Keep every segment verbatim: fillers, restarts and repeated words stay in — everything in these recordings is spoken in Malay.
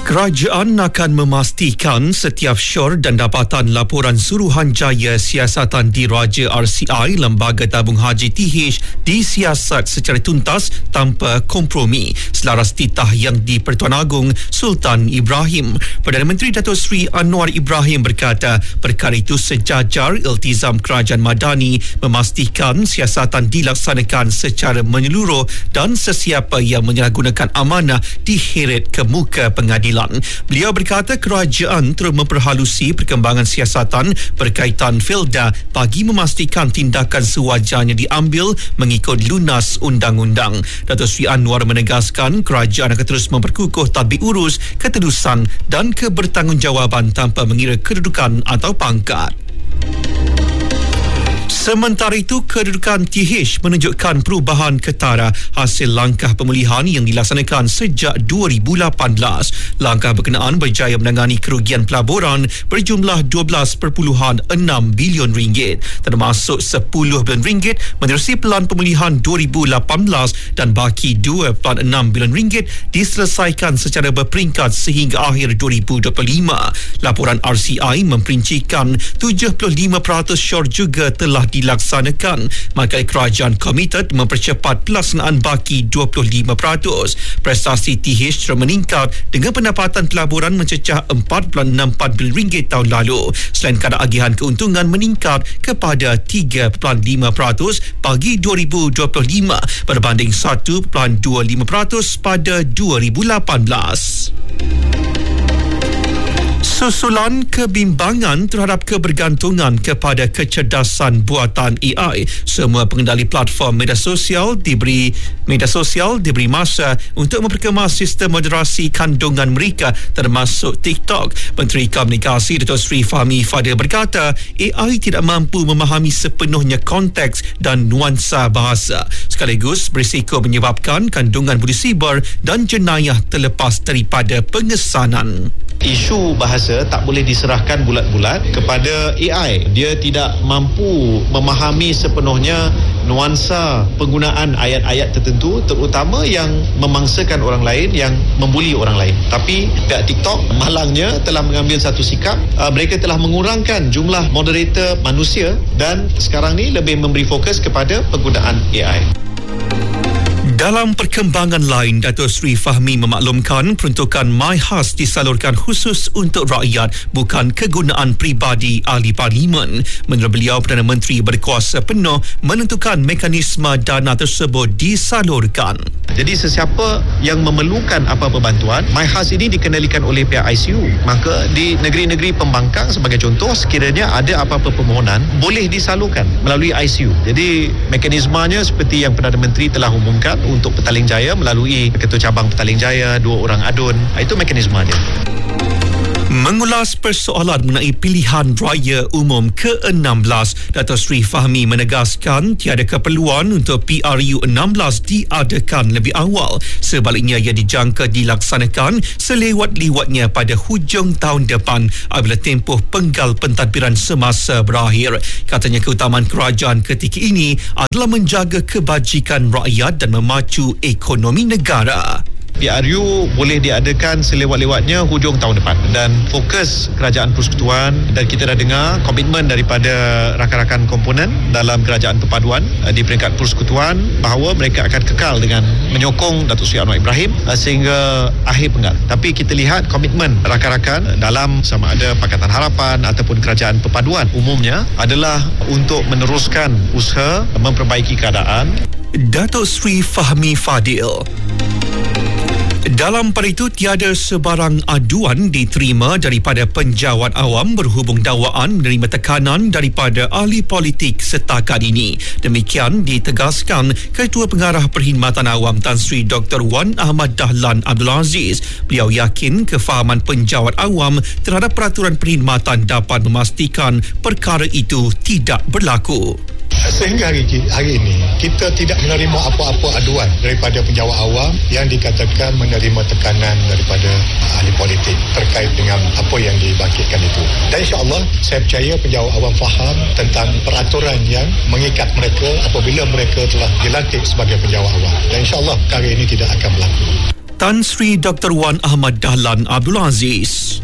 Kerajaan akan memastikan setiap syur dan dapatan laporan Suruhanjaya Siasatan Diraja R C I Lembaga Tabung Haji T H disiasat secara tuntas tanpa kompromi selaras titah yang di-Pertuan Agong Sultan Ibrahim. Perdana Menteri Datuk Seri Anwar Ibrahim berkata perkara itu sejajar iltizam Kerajaan Madani memastikan siasatan dilaksanakan secara menyeluruh dan sesiapa yang menyalahgunakan amanah diheret ke muka pengadilan. Beliau berkata kerajaan terus memperhalusi perkembangan siasatan berkaitan Felda bagi memastikan tindakan sewajarnya diambil mengikut lunas undang-undang. Datuk Seri Anwar menegaskan kerajaan akan terus memperkukuh tadbir urus, ketelusan dan kebertanggungjawaban tanpa mengira kedudukan atau pangkat. Sementara itu, kedudukan T H menunjukkan perubahan ketara hasil langkah pemulihan yang dilaksanakan sejak dua ribu lapan belas. Langkah berkenaan berjaya menangani kerugian pelaburan berjumlah dua belas perpuluhan enam bilion ringgit, termasuk sepuluh bilion ringgit menerusi pelan pemulihan dua ribu lapan belas dan baki dua perpuluhan enam bilion ringgit diselesaikan secara berperingkat sehingga akhir dua ribu dua puluh lima. Laporan R C I memperincikan tujuh puluh lima peratus syur juga telah dilaksanakan, maka kerajaan komited mempercepat pelaksanaan baki dua puluh lima peratus. Prestasi T H terus meningkat dengan pendapatan pelaburan mencecah empat perpuluhan enam empat bilion ringgit tahun lalu. Selain kadar agihan keuntungan meningkat kepada tiga perpuluhan lima peratus bagi dua ribu dua puluh lima berbanding satu perpuluhan dua lima peratus pada dua ribu lapan belas. Susulan kebimbangan terhadap kebergantungan kepada kecerdasan buatan A I, semua pengendali platform media sosial diberi media sosial diberi masa untuk memperkemas sistem moderasi kandungan mereka termasuk TikTok. Menteri Komunikasi Datuk Seri Fahmi Fadil berkata A I tidak mampu memahami sepenuhnya konteks dan nuansa bahasa, sekaligus berisiko menyebabkan kandungan budi siber dan jenayah terlepas daripada pengesanan. Isu bahasa tak boleh diserahkan bulat-bulat kepada A I. Dia tidak mampu memahami sepenuhnya nuansa penggunaan ayat-ayat tertentu, terutama yang memangsakan orang lain, yang membuli orang lain. Tapi pihak TikTok malangnya telah mengambil satu sikap. Uh, mereka telah mengurangkan jumlah moderator manusia dan sekarang ni lebih memberi fokus kepada penggunaan A I. Dalam perkembangan lain, Datuk Seri Fahmi memaklumkan peruntukan MyHas disalurkan khusus untuk rakyat, bukan kegunaan peribadi ahli parlimen. Menurut beliau, Perdana Menteri berkuasa penuh menentukan mekanisme dana tersebut disalurkan. Jadi sesiapa yang memerlukan apa-apa bantuan, MyHas ini dikendalikan oleh pihak I C U. Maka di negeri-negeri pembangkang sebagai contoh, sekiranya ada apa-apa permohonan, boleh disalurkan melalui I C U. Jadi mekanismenya seperti yang Perdana Menteri telah umumkan untuk Petaling Jaya melalui Ketua Cabang Petaling Jaya, dua orang adun. Itu mekanisme dia. Mengulas persoalan mengenai pilihan raya umum ke enam belas, Datuk Seri Fahmi menegaskan tiada keperluan untuk P R U enam belas diadakan lebih awal. Sebaliknya, ia dijangka dilaksanakan selewat-lewatnya pada hujung tahun depan apabila tempoh penggal pentadbiran semasa berakhir. Katanya keutamaan kerajaan ketika ini adalah menjaga kebajikan rakyat dan memacu ekonomi negara. P R U boleh diadakan selewat-lewatnya hujung tahun depan, dan fokus Kerajaan Persekutuan, dan kita dah dengar komitmen daripada rakan-rakan komponen dalam Kerajaan Perpaduan di peringkat Persekutuan bahawa mereka akan kekal dengan menyokong Datuk Seri Anwar Ibrahim sehingga akhir penggal. Tapi kita lihat komitmen rakan-rakan dalam sama ada Pakatan Harapan ataupun Kerajaan Perpaduan umumnya adalah untuk meneruskan usaha memperbaiki keadaan. Datuk Seri Fahmi Fadil. Dalam pada itu, tiada sebarang aduan diterima daripada penjawat awam berhubung dakwaan menerima tekanan daripada ahli politik setakat ini. Demikian ditegaskan Ketua Pengarah Perkhidmatan Awam Tan Sri Doktor Wan Ahmad Dahlan Abdul Aziz. Beliau yakin kefahaman penjawat awam terhadap peraturan perkhidmatan dapat memastikan perkara itu tidak berlaku. Sehingga hari, hari ini kita tidak menerima apa-apa aduan daripada penjawat awam yang dikatakan menerima tekanan daripada ahli politik terkait dengan apa yang dibangkitkan itu. Dan insya-Allah saya percaya penjawat awam faham tentang peraturan yang mengikat mereka apabila mereka telah dilantik sebagai penjawat awam. Dan insya-Allah perkara ini tidak akan berlaku. Tan Sri Doktor Wan Ahmad Dahlan Abdul Aziz.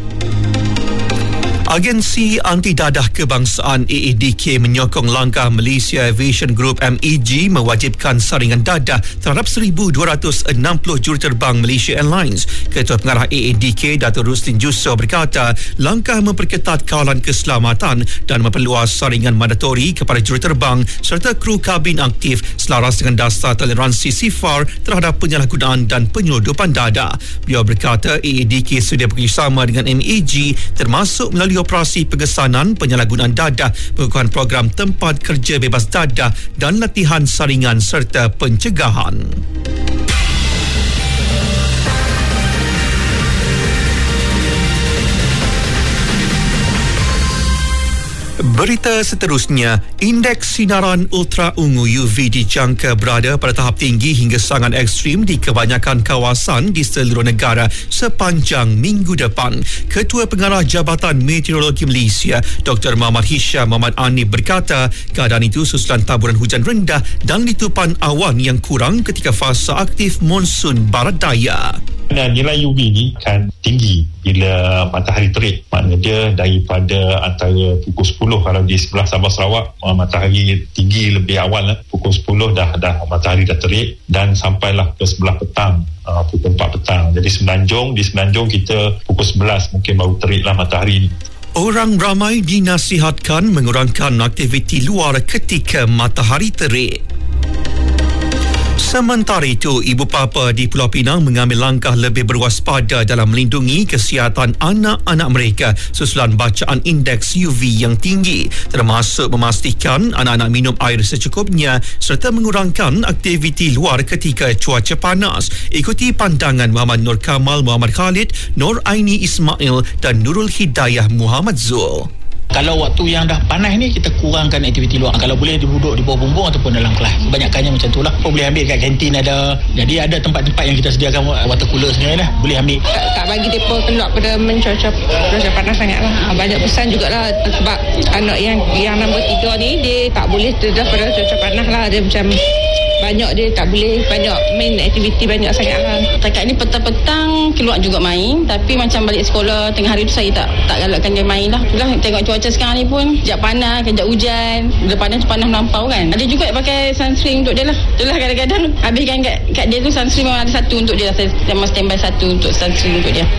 Agensi Anti Dadah Kebangsaan A A D K menyokong langkah Malaysia Aviation Group M E G mewajibkan saringan dadah terhadap seribu dua ratus enam puluh juruterbang Malaysia Airlines. Ketua Pengarah A A D K Datuk Rustin Jusso berkata, langkah memperketat kawalan keselamatan dan memperluas saringan mandatori kepada juruterbang serta kru kabin aktif selaras dengan dasar toleransi S I F A R terhadap penyalahgunaan dan penyeludupan dadah. Beliau berkata A A D K sedia bekerjasama dengan M E G termasuk melalui operasi pengesanan penyalahgunaan dadah, pengukuhan program tempat kerja bebas dadah dan latihan saringan serta pencegahan. Berita seterusnya, indeks sinaran ultra ungu U V dijangka berada pada tahap tinggi hingga sangat ekstrim di kebanyakan kawasan di seluruh negara sepanjang minggu depan. Ketua Pengarah Jabatan Meteorologi Malaysia, Doktor Muhammad Hisham Muhammad Anif berkata, keadaan itu susulan taburan hujan rendah dan litupan awan yang kurang ketika fasa aktif monsun barat daya. Dan nilai U V ni kan tinggi bila matahari terik. Maknanya dia daripada antara pukul sepuluh kalau di sebelah Sabah Sarawak, matahari tinggi lebih awal lah. Pukul sepuluh dah dah matahari dah terik dan sampailah ke sebelah petang, uh, pukul empat petang. Jadi Semenanjung, di Semenanjung kita pukul sebelas mungkin baru teriklah matahari ni. Orang ramai dinasihatkan mengurangkan aktiviti luar ketika matahari terik. Sementara itu, ibu bapa di Pulau Pinang mengambil langkah lebih berwaspada dalam melindungi kesihatan anak-anak mereka susulan bacaan indeks U V yang tinggi, termasuk memastikan anak-anak minum air secukupnya serta mengurangkan aktiviti luar ketika cuaca panas. Ikuti pandangan Muhammad Nur Kamal Muhammad Khalid, Nur Aini Ismail dan Nurul Hidayah Muhammad Zul. Kalau waktu yang dah panas ni, kita kurangkan aktiviti luar. Kalau boleh duduk di bawah bumbung ataupun dalam kelas. Kebanyakannya macam tu lah. Oh, boleh ambil kat kantin ada. Jadi ada tempat-tempat yang kita sediakan water cooler sendiri lah. Boleh ambil. Tak, tak bagi mereka keluar pada mencuaca cuaca panas sangat lah. Banyak pesan jugalah sebab anak yang yang nombor tiga ni, dia tak boleh terdedah pada cuaca panas lah. Dia macam banyak dia tak boleh banyak main aktiviti banyak sangat lah. Takat ni petang-petang keluar juga main, tapi macam balik sekolah tengah hari tu saya tak tak galakkan dia main lah. Itulah tengok cuaca sekarang ni pun kejap panas, kejap hujan, bila panas tu panas melampau kan. Ada juga pakai sunscreen untuk dia lah. Itulah kadang-kadang habiskan kat, kat dia tu sunscreen memang ada satu untuk dia. Saya memang standby satu untuk sunscreen untuk dia.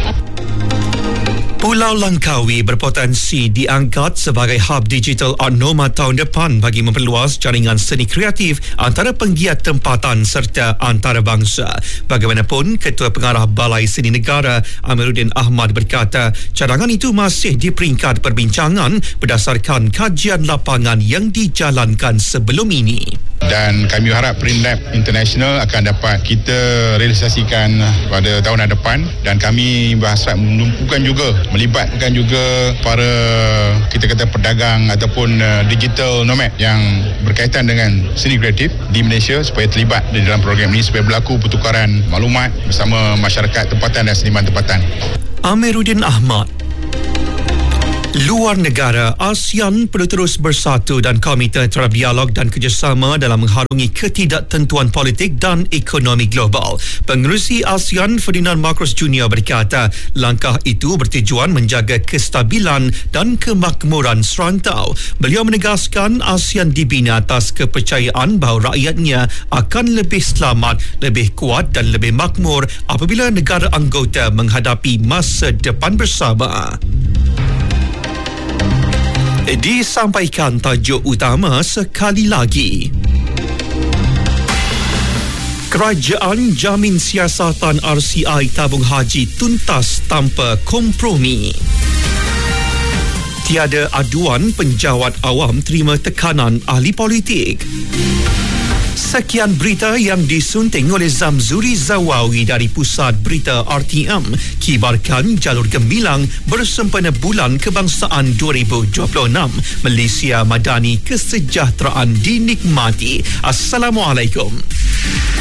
Pulau Langkawi berpotensi diangkat sebagai hub digital Arnoma tahun depan bagi memperluas jaringan seni kreatif antara penggiat tempatan serta antarabangsa. Bagaimanapun, Ketua Pengarah Balai Seni Negara Amiruddin Ahmad berkata, cadangan itu masih di peringkat perbincangan berdasarkan kajian lapangan yang dijalankan sebelum ini. Dan kami harap Print International akan dapat kita realisasikan pada tahun depan, dan kami berhasrat menumpukan juga, melibatkan juga para kita kata pedagang ataupun uh, digital nomad yang berkaitan dengan seni kreatif di Malaysia supaya terlibat di dalam program ini supaya berlaku pertukaran maklumat bersama masyarakat tempatan dan seniman tempatan. Amiruddin Ahmad. Luar negara, ASEAN perlu terus bersatu dan komited terhadap dialog dan kerjasama dalam mengharungi ketidaktentuan politik dan ekonomi global. Pengerusi ASEAN Ferdinand Marcos Junior berkata, langkah itu bertujuan menjaga kestabilan dan kemakmuran serantau. Beliau menegaskan ASEAN dibina atas kepercayaan bahawa rakyatnya akan lebih selamat, lebih kuat dan lebih makmur apabila negara anggota menghadapi masa depan bersama. Disampaikan tajuk utama sekali lagi. Kerajaan jamin siasatan R C I tabung haji tuntas tanpa kompromi. Tiada aduan penjawat awam terima tekanan ahli politik. Sekian berita yang disunting oleh Zamzuri Zawawi dari Pusat Berita R T M. Kibarkan jalur gemilang bersempena Bulan Kebangsaan dua ribu dua puluh enam. Malaysia Madani, kesejahteraan dinikmati. Assalamualaikum.